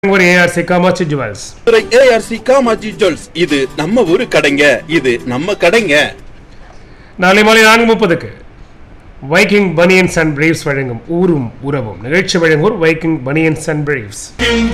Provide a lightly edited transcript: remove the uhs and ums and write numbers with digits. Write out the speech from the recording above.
ஒரு ARC Kamakshi jewels. ARC Kamakshi jewels, இது நம்ம ஊரு கடைங்க, இது நம்ம கடைங்க. நாளை மாலை 4:30 வைக்கிங் பனியன்ஸ் அண்ட் பிரீவ்ஸ் வழங்கும் ஊரும் உறவும் நிகழ்ச்சி. வழங்குவோர் வைக்கிங் பனியன்ஸ் அண்ட் பிரீவ்ஸ்.